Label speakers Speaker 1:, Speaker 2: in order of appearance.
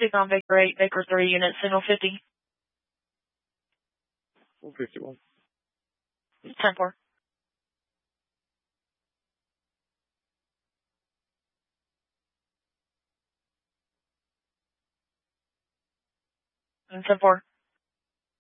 Speaker 1: speak on Baker 8, Baker 3, unit signal 50.
Speaker 2: 451.
Speaker 1: 10-4. And 10-4.